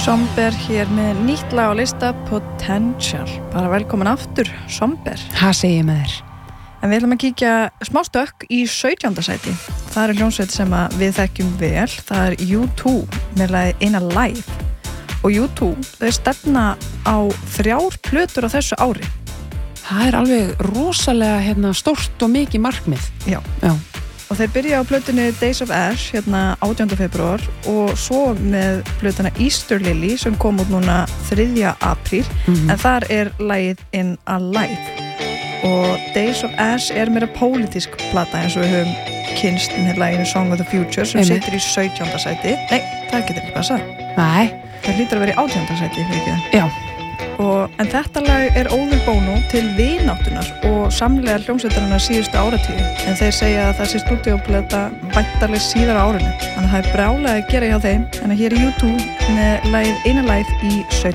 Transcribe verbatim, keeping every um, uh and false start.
Somber hér með nýtt lag á lista Potential. Bara velkomin aftur, Somber. Það segi ég með þér. En við ætlum að kíkja smá stökk í sautjánda sæti. Það er hljómsveit sem að við þekkjum vel. Það er U two með lagið In Alive. Og U two, þau stefna á þrjár plötur á þessu ári. Það er alveg rosalega hérna, stórt og mikið markmið. Já. Já. Og þeir byrja á plötunni Days of Ash hérna átjánda febrúar og svo með plötuna Easter Lily sem kom út núna þriðja apríl mm-hmm. en þar er lagið In Alive. Og Days of Ash er meira pólitísk plata eins og við höfum kynst með laginu Song of the Future sem Einmitt. situr í sautjánda sæti. Nei, það getur ekki passað. Nei. Það hlýtur að vera í átjánda sæti, fyrir ekki það. Já. Og, en þetta lag er óður bónu til vináttunar og samlega hljómsveitarinnar síðustu áratíu. En þeir segja að það sé stúdíóplata væntanlega síðar á árinu. Þannig að það er brjálega að gera hjá þeim. En hér er U two með lagið In Alive í sautjánda